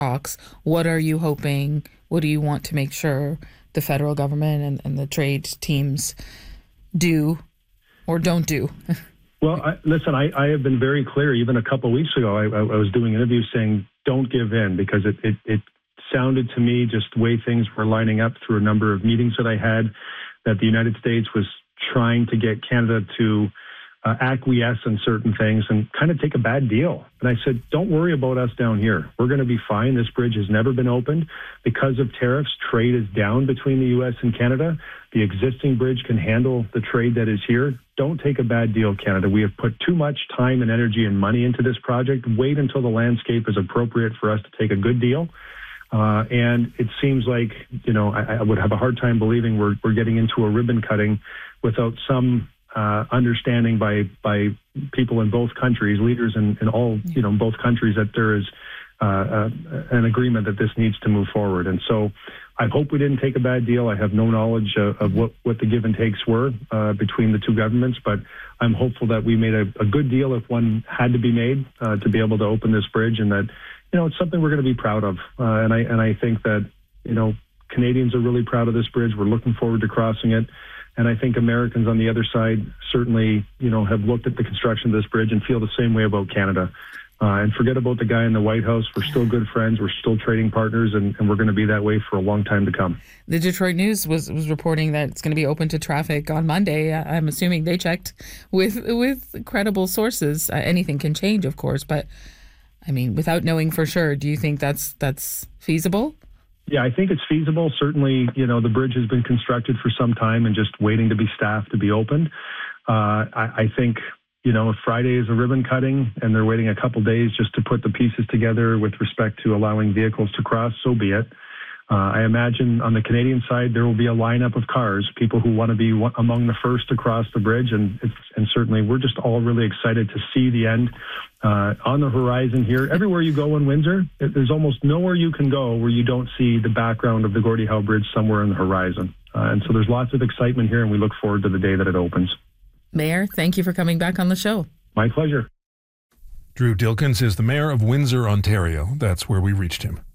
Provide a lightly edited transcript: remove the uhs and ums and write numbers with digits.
talks. What are you hoping? What do you want to make sure the federal government and the trade teams do or don't do? Well, listen, I have been very clear. Even a couple of weeks ago, I was doing interviews saying, don't give in, because it sounded to me, just the way things were lining up through a number of meetings that I had, that the United States was trying to get Canada to acquiesce in certain things and kind of take a bad deal. And I said, don't worry about us down here. We're going to be fine. This bridge has never been opened. Because of tariffs, trade is down between the U.S. and Canada. The existing bridge can handle the trade that is here. Don't take a bad deal, Canada. We have put too much time and energy and money into this project. Wait until the landscape is appropriate for us to take a good deal. And it seems like, I would have a hard time believing we're getting into a ribbon cutting without some understanding by people in both countries, leaders in all, both countries, that there is an agreement that this needs to move forward. And so I hope we didn't take a bad deal. I have no knowledge of what the give and takes were between the two governments, but I'm hopeful that we made a good deal if one had to be made to be able to open this bridge, and that, it's something we're going to be proud of. And I think that, Canadians are really proud of this bridge. We're looking forward to crossing it. And I think Americans on the other side certainly, have looked at the construction of this bridge and feel the same way about Canada. And forget about the guy in the White House. We're still good friends. We're still trading partners, and we're going to be that way for a long time to come. The Detroit News was reporting that it's going to be open to traffic on Monday. I'm assuming they checked with credible sources. Anything can change, of course, but I mean, without knowing for sure, do you think that's feasible? Yeah, I think it's feasible. Certainly, the bridge has been constructed for some time and just waiting to be staffed to be opened. I think, if Friday is a ribbon cutting and they're waiting a couple days just to put the pieces together with respect to allowing vehicles to cross, so be it. I imagine on the Canadian side, there will be a lineup of cars, people who want to be among the first to cross the bridge. And certainly we're just all really excited to see the end on the horizon here. Everywhere you go in Windsor, there's almost nowhere you can go where you don't see the background of the Gordie Howe Bridge somewhere on the horizon. And so there's lots of excitement here, and we look forward to the day that it opens. Mayor, thank you for coming back on the show. My pleasure. Drew Dilkens is the mayor of Windsor, Ontario. That's where we reached him.